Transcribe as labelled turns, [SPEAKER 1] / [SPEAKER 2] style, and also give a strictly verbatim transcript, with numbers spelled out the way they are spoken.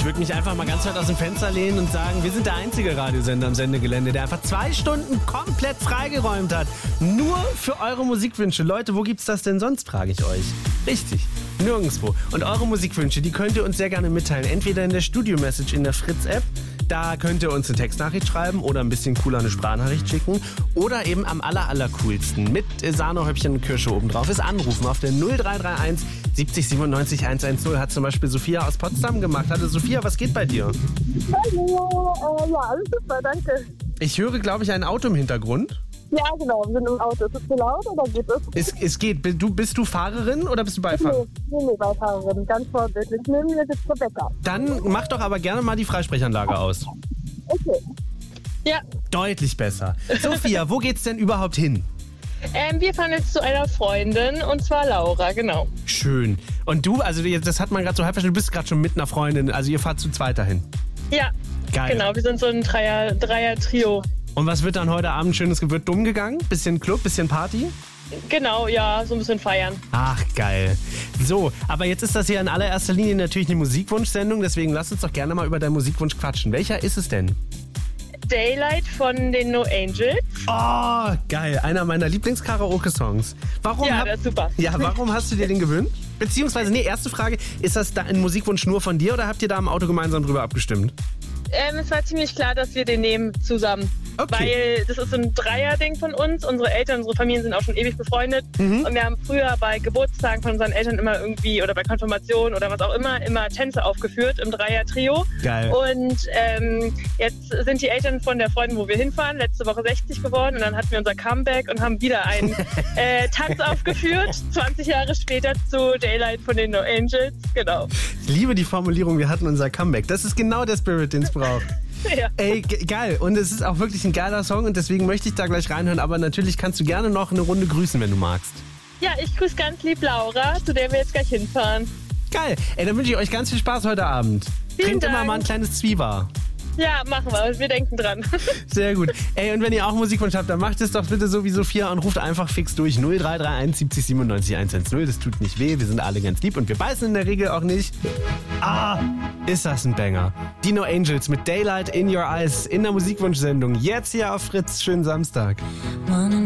[SPEAKER 1] Ich würde mich einfach mal ganz weit aus dem Fenster lehnen und sagen, wir sind der einzige Radiosender am Sendegelände, der einfach zwei Stunden komplett freigeräumt hat. Nur für eure Musikwünsche. Leute, wo gibt's das denn sonst, frage ich euch. Richtig, nirgendwo. Und eure Musikwünsche, die könnt ihr uns sehr gerne mitteilen. Entweder in der Studio-Message in der Fritz-App. Da könnt ihr uns eine Textnachricht schreiben oder ein bisschen cooler eine Sprachnachricht schicken. Oder eben am aller, aller coolsten mit Sahnehäubchen und Kirsche obendrauf ist anrufen auf der null drei drei eins siebzig siebenundneunzig hundertzehn. Hat zum Beispiel Sophia aus Potsdam gemacht. Hallo Sophia, was geht bei dir?
[SPEAKER 2] Hallo, äh, ja, alles super, danke.
[SPEAKER 1] Ich höre, glaube ich, ein Auto im Hintergrund.
[SPEAKER 2] Ja, genau, wir sind im Auto. Ist es zu laut oder geht es?
[SPEAKER 1] Es, es geht. Du, bist du Fahrerin oder bist du Beifahrerin?
[SPEAKER 2] Nee, nee, nee, Beifahrerin, ganz vorbildlich. Neben mir sitzt Rebecca.
[SPEAKER 1] Dann mach doch aber gerne mal die Freisprechanlage aus.
[SPEAKER 2] Okay. Ja.
[SPEAKER 1] Deutlich besser. Sophia, wo geht's denn überhaupt hin?
[SPEAKER 3] Ähm, wir fahren jetzt zu einer Freundin, und zwar Laura, genau.
[SPEAKER 1] Schön. Und du, also das hat man gerade so halb verstanden, du bist gerade schon mit einer Freundin, also ihr fahrt zu zweit dahin.
[SPEAKER 3] Ja,
[SPEAKER 1] geil.
[SPEAKER 3] Genau, wir sind so ein Dreier, Dreier-Trio.
[SPEAKER 1] Und was wird dann heute Abend schönes? Wird dumm gegangen? Bisschen Club, bisschen Party?
[SPEAKER 3] Genau, ja, so ein bisschen feiern.
[SPEAKER 1] Ach, geil. So, aber jetzt ist das hier in allererster Linie natürlich eine Musikwunschsendung, deswegen lass uns doch gerne mal über deinen Musikwunsch quatschen. Welcher ist es denn?
[SPEAKER 3] Daylight von den No Angels.
[SPEAKER 1] Oh, geil. Einer meiner Lieblings-Karaoke-Songs. Warum
[SPEAKER 3] Ja,
[SPEAKER 1] hab-
[SPEAKER 3] das ist super.
[SPEAKER 1] Ja, warum hast du dir den gewünscht? Beziehungsweise, nee, erste Frage, ist das da ein Musikwunsch nur von dir oder habt ihr da im Auto gemeinsam drüber abgestimmt?
[SPEAKER 3] Ähm, es war ziemlich klar, dass wir den nehmen zusammen.
[SPEAKER 1] Okay.
[SPEAKER 3] Weil das ist so ein Dreier-Ding von uns. Unsere Eltern, unsere Familien sind auch schon ewig befreundet.
[SPEAKER 1] Mhm.
[SPEAKER 3] Und wir haben früher bei Geburtstagen von unseren Eltern immer irgendwie, oder bei Konfirmationen oder was auch immer, immer Tänze aufgeführt im Dreier-Trio.
[SPEAKER 1] Geil.
[SPEAKER 3] Und ähm, jetzt sind die Eltern von der Freundin, wo wir hinfahren, letzte Woche sechzig geworden. Und dann hatten wir unser Comeback und haben wieder einen äh, Tanz aufgeführt. zwanzig Jahre später zu Daylight von den No Angels. Genau.
[SPEAKER 1] Ich liebe die Formulierung, wir hatten unser Comeback. Das ist genau der Spirit, den es braucht.
[SPEAKER 3] Ja.
[SPEAKER 1] Ey, ge- geil. Und es ist auch wirklich ein geiler Song und deswegen möchte ich da gleich reinhören. Aber natürlich kannst du gerne noch eine Runde grüßen, wenn du magst.
[SPEAKER 3] Ja, ich grüße ganz lieb Laura, zu der wir jetzt gleich hinfahren.
[SPEAKER 1] Geil. Ey, dann wünsche ich euch ganz viel Spaß heute Abend.
[SPEAKER 3] Vielen
[SPEAKER 1] Trinkt immer
[SPEAKER 3] Dank.
[SPEAKER 1] mal ein kleines Zwieber.
[SPEAKER 3] Ja, machen wir. Wir denken dran.
[SPEAKER 1] Sehr gut. Ey, und wenn ihr auch Musikwunsch habt, dann macht es doch bitte so wie Sophia und ruft einfach fix durch null drei drei eins siebzig siebenundneunzig hundertzehn. Das tut nicht weh, wir sind alle ganz lieb und wir beißen in der Regel auch nicht. Ah, ist das ein Banger. Die No Angels mit Daylight in Your Eyes in der Musikwunschsendung. Jetzt hier auf Fritz. Schönen Samstag.